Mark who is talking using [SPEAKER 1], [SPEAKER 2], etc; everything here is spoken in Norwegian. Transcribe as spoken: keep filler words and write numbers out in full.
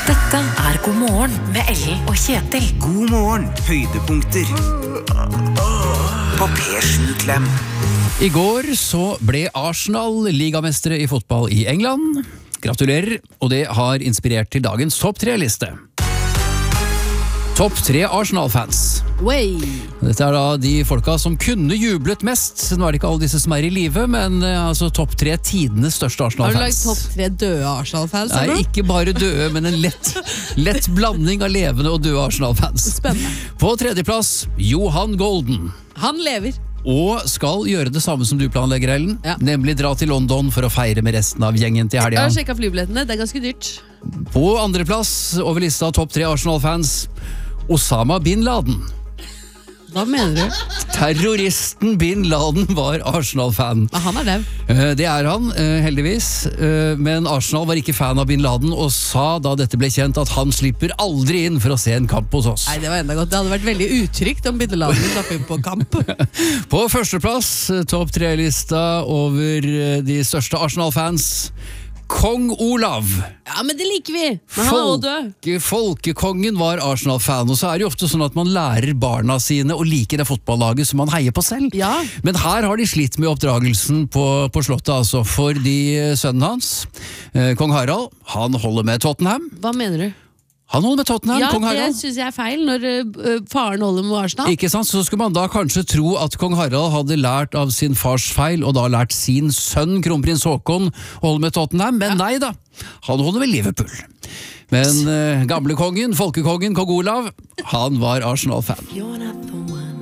[SPEAKER 1] Dette er God morgen med Ellen og Kjetil.
[SPEAKER 2] God morgen, høydepunkter på P sju Klem.
[SPEAKER 3] I går så ble Arsenal ligamestere i fotball i England. Gratulerer, og det har inspirert til dagens topp tre-liste. Topp tre Arsenal-fans.
[SPEAKER 4] Way.
[SPEAKER 3] Dette er da de folka som kunne jublet mest. Nå er det ikke alle disse som er i live, men altså topp tre tidenes største Arsenal-fans.
[SPEAKER 4] Har du lagt topp tre døde Arsenal-fans?
[SPEAKER 3] Nei, ikke bare døde, men en lett, lett blanding av levende og døde Arsenal-fans.
[SPEAKER 4] Spennende.
[SPEAKER 3] På tredjeplass, Johan Golden.
[SPEAKER 4] Han lever.
[SPEAKER 3] Og skal gjøre det samme som du planlegger, Ellen.
[SPEAKER 4] Ja.
[SPEAKER 3] Nemlig dra til London for å feire med resten av gjengen til helga.
[SPEAKER 4] Jeg har sjekket flybillettene, det er ganske dyrt.
[SPEAKER 3] På andreplass over lista topp tre Arsenal-fans, Osama Bin Laden.
[SPEAKER 4] Hva mener du?
[SPEAKER 3] Terroristen Bin Laden var Arsenal-fan.
[SPEAKER 4] Ja, han er død.
[SPEAKER 3] Eh, Det er han, eh, heldigvis. Eh, Men Arsenal var ikke fan av Bin Laden og sa da dette ble kjent at han slipper aldri inn for å se en kamp hos oss.
[SPEAKER 4] Nei, det var enda godt. Det hadde vært veldig utrygt om Bindeladen slapp inn på kamp.
[SPEAKER 3] På førsteplass, eh, topp tre-lista over eh, de største Arsenal-fans, Kong Olav.
[SPEAKER 4] Ja, men det liker vi. Men han er også død.
[SPEAKER 3] Folke, folkekongen var Arsenal-fan, og så er det jo ofte sånn at man lærer barna sine å like det fotballaget som man heier på selv.
[SPEAKER 4] Ja.
[SPEAKER 3] Men her har de slitt med oppdragelsen på, på slottet, altså, fordi sønnen hans, eh, Kong Harald, han holder med Tottenham.
[SPEAKER 4] Hva mener du?
[SPEAKER 3] Han holder med Tottenham,
[SPEAKER 4] Ja,
[SPEAKER 3] Kong
[SPEAKER 4] det
[SPEAKER 3] Harald.
[SPEAKER 4] synes jeg er feil når uh, faren holder med Arsenal.
[SPEAKER 3] Ikke sant, så skulle man da kanskje tro at Kong Harald hadde lært av sin fars feil, og da lært sin sønn, kronprins Håkon, å holde med Tottenham, men nei da, han holder med Liverpool. Men uh, gamle kongen, folkekongen, Kong Olav, han var Arsenal-fan.
[SPEAKER 1] You're not the